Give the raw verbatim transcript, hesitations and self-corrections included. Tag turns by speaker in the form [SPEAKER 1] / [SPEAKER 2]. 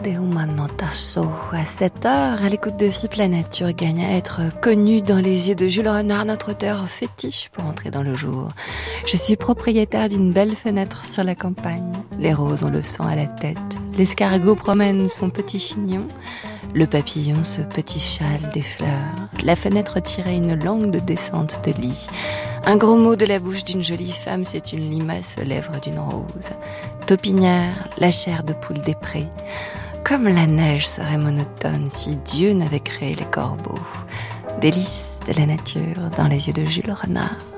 [SPEAKER 1] de Humano Tasso. À cette heure, à l'écoute de F I P, la nature gagne à être connue dans les yeux de Jules Renard, notre auteur fétiche pour entrer dans le jour. Je suis propriétaire d'une belle fenêtre sur la campagne. Les roses ont le sang à la tête. L'escargot promène son petit chignon. Le papillon, ce petit châle des fleurs. La fenêtre tirait une langue de descente de lit. Un gros mot de la bouche d'une jolie femme, c'est une limace aux lèvres d'une rose. Taupinière, la chair de poule des prés. Comme la neige serait monotone si Dieu n'avait créé les corbeaux. Délices de la nature dans les yeux de Jules Renard.